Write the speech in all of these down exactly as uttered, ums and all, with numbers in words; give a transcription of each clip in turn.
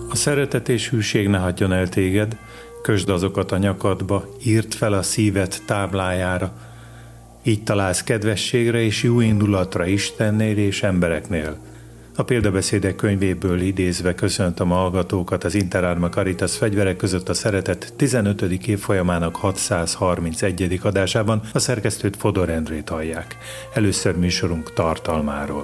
A szeretet és hűség ne hagyjon el téged, kösd azokat a nyakadba, írd fel a szíved táblájára. Így találsz kedvességre és jó indulatra Istennél és embereknél. A példabeszédek könyvéből idézve köszöntöm a hallgatókat az Interarma Caritas Fegyverek között a szeretet tizenötödik évfolyamának hatszázharmincegyedik adásában. A szerkesztőt Fodor Endrét hallják. Először műsorunk tartalmáról.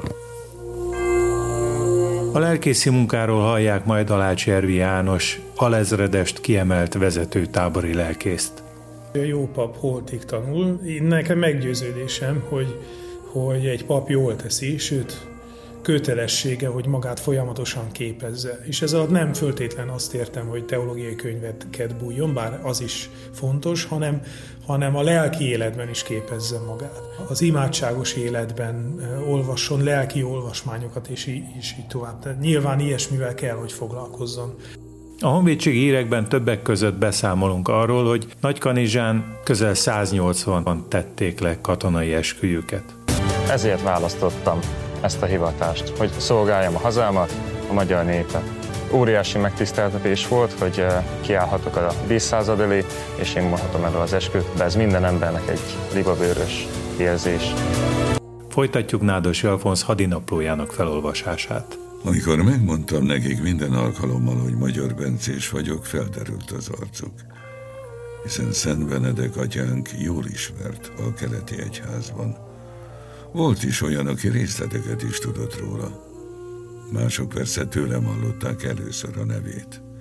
A lelkészi munkáról hallják majd Alácsi Ervi János, alezredest kiemelt vezető tábori lelkészt. A jó pap holtig tanul. Én nekem meggyőződésem, hogy, hogy egy pap jól teszi, sőt, kötelessége, hogy magát folyamatosan képezze. És ez alatt nem föltétlen azt értem, hogy teológiai könyveket bújjon, bár az is fontos, hanem, hanem a lelki életben is képezze magát. Az imádságos életben olvasson lelki olvasmányokat, és így, és így tovább. Tehát nyilván ilyesmivel kell, hogy foglalkozzon. A honvédségi hírekben többek között beszámolunk arról, hogy Nagykanizsán közel száznyolcvanan tették le katonai esküjüket. Ezért választottam ezt a hivatást, hogy szolgáljam a hazámat, a magyar népet. Óriási megtiszteltetés volt, hogy kiállhatok a díszszázad elé, és én mondhatom erről az esküt, de ez minden embernek egy libabőrös érzés. Folytatjuk Nádas Alfonz hadinaplójának felolvasását. Amikor megmondtam nekik minden alkalommal, hogy Magyar Bencés vagyok, felderült az arcuk, hiszen Szent Benedek atyánk jól ismert a keleti egyházban. Volt is olyan, aki részleteket is tudott róla. Mások persze tőlem hallották először a nevét.